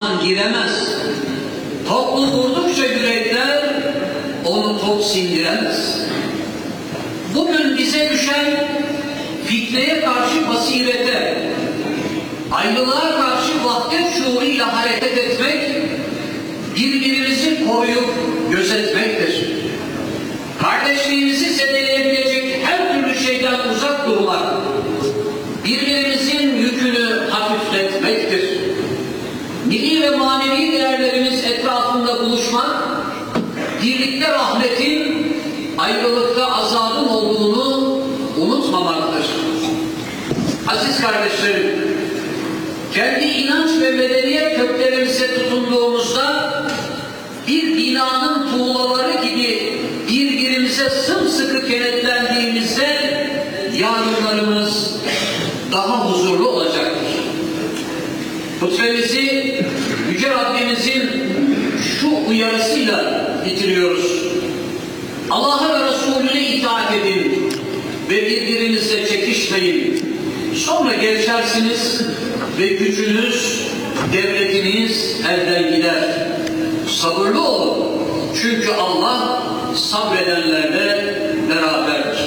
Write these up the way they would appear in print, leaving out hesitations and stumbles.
insan giremez. Toplu vurdukça yürekler onu top sindiremez. Bugün bize düşen fitneye karşı basirete, ayrılığa karşı vahdet şuuruyla hareket etmek, birbirimizi koruyup gözetmektir. Kardeşliğimizi zedeleyebilecek her türlü şeyden uzak durmak, birbirimizin yükünü hafifletmektir. Milli ve manevi değerlerimiz etrafında buluşmak, birlikte rahmetin, ayrılıkta azabın olduğunu unutmamaktır. Aziz kardeşlerim, kendi inanç ve medeniyet köklerimize tutunduğumuzda bir binanın tuğlaları gibi birbirimize sımsıkı kenetlendiğimizde yarınlarımız daha huzurlu olacaktır. Hutbemizi Yüce Rabbimizin şu uyarısıyla bitiriyoruz. Allah'a ve Resulüne itaat edin ve birbirinizle çekişmeyin. Sonra gevşersiniz ve gücünüz, devletiniz elden gider. Sabırlı olun. Çünkü Allah sabredenlerle beraberdir.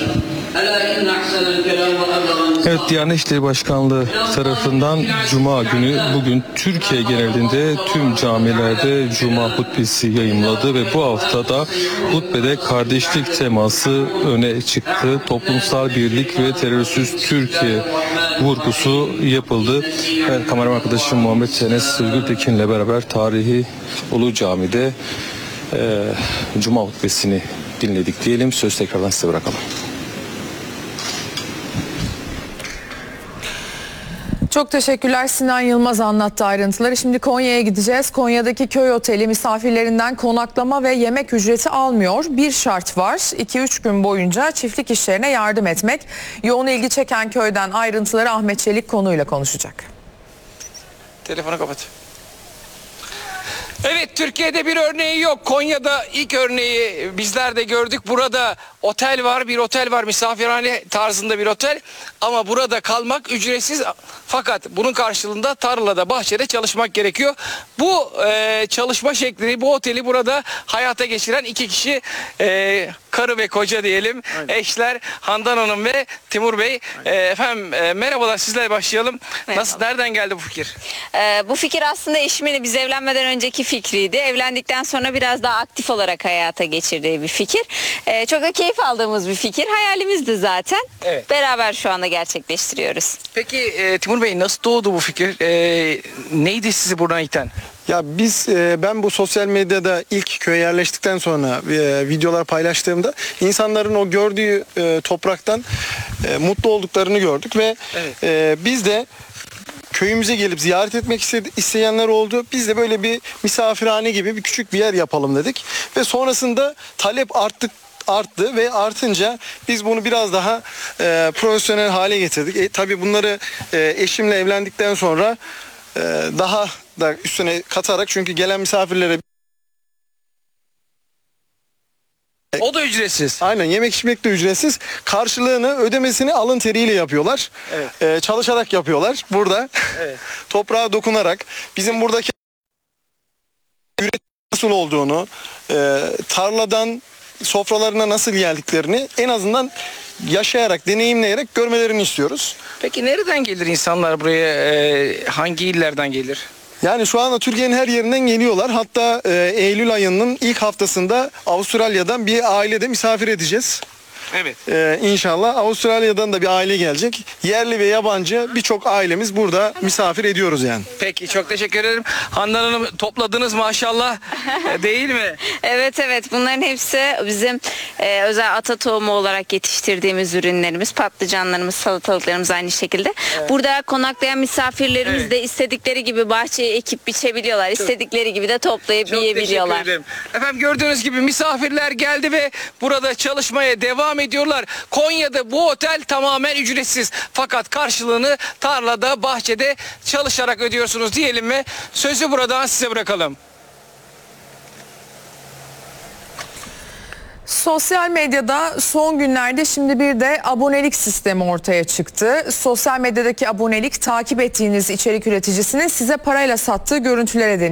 Evet, Diyanet İşleri Başkanlığı tarafından Cuma günü bugün Türkiye genelinde tüm camilerde Cuma hutbesi yayımladı ve bu haftada hutbede kardeşlik teması öne çıktı. Toplumsal birlik ve terörsüz Türkiye vurgusu yapıldı. Evet, kameraman arkadaşım Muhammed Enes Özgürtekin'le beraber tarihi Ulu Cami'de Cuma hutbesini dinledik diyelim. Söz tekrardan size bırakalım. Çok teşekkürler. Sinan Yılmaz anlattı ayrıntıları. Şimdi Konya'ya gideceğiz. Konya'daki köy oteli misafirlerinden konaklama ve yemek ücreti almıyor. Bir şart var. 2-3 gün boyunca çiftlik işlerine yardım etmek. Yoğun ilgi çeken köyden ayrıntıları Ahmet Çelik konuyla konuşacak. Telefonu kapat. Evet, Türkiye'de bir örneği yok. Konya'da ilk örneği bizler de gördük. Burada otel var, bir otel var, misafirhane tarzında bir otel. Ama burada kalmak ücretsiz. Fakat bunun karşılığında tarlada, bahçede çalışmak gerekiyor. Bu çalışma şeklini, bu oteli burada hayata geçiren iki kişi, karı ve koca diyelim. Aynen. Eşler Handan Hanım ve Timur Bey. Efendim merhabalar, sizlerle başlayalım. Merhaba. Nasıl, nereden geldi bu fikir? Bu fikir aslında eşimin biz evlenmeden önceki fikriydi. Evlendikten sonra biraz daha aktif olarak hayata geçirdiği bir fikir. Çok da keyif aldığımız bir fikir. Hayalimizdi zaten. Evet. Beraber şu anda gerçekleştiriyoruz. Peki Timur Bey, nasıl doğdu bu fikir? Neydi sizi buradan iten? Ya ben bu sosyal medyada ilk köye yerleştikten sonra videolar paylaştığımda insanların o gördüğü topraktan mutlu olduklarını gördük ve evet, biz de köyümüze gelip ziyaret etmek isteyenler oldu. Biz de böyle bir misafirhane gibi bir küçük bir yer yapalım dedik ve sonrasında talep arttı ve artınca biz bunu biraz daha profesyonel hale getirdik. Tabii bunları eşimle evlendikten sonra daha da üstüne katarak, çünkü gelen misafirlere o da ücretsiz. Aynen, yemek içmek de ücretsiz. Karşılığını, ödemesini alın teriyle yapıyorlar. Evet. Çalışarak yapıyorlar burada. Evet. Toprağa dokunarak bizim buradaki üretim nasıl olduğunu, tarladan sofralarına nasıl geldiklerini en azından yaşayarak, deneyimleyerek görmelerini istiyoruz. Peki nereden gelir insanlar buraya? Hangi illerden gelir? Yani şu anda Türkiye'nin her yerinden geliyorlar. Hatta Eylül ayının ilk haftasında Avustralya'dan bir aile de misafir edeceğiz. Evet. İnşallah Avustralya'dan da bir aile gelecek. Yerli ve yabancı birçok ailemiz burada misafir ediyoruz yani. Peki, çok teşekkür ederim. Handan Hanım, topladınız maşallah değil mi? Evet, bunların hepsi bizim özel ata tohumu olarak yetiştirdiğimiz ürünlerimiz, patlıcanlarımız, salatalıklarımız aynı şekilde. Evet. Burada konaklayan misafirlerimiz de istedikleri gibi bahçeye ekip biçebiliyorlar. İstedikleri gibi de toplayıp yiyebiliyorlar. Teşekkür ederim. Efendim, gördüğünüz gibi misafirler geldi ve burada çalışmaya devam ediyorlar. Konya'da bu otel tamamen ücretsiz. Fakat karşılığını tarlada, bahçede çalışarak ödüyorsunuz diyelim mi? Sözü buradan size bırakalım. Sosyal medyada son günlerde şimdi bir de abonelik sistemi ortaya çıktı. Sosyal medyadaki abonelik, takip ettiğiniz içerik üreticisinin size parayla sattığı görüntülere deniyor.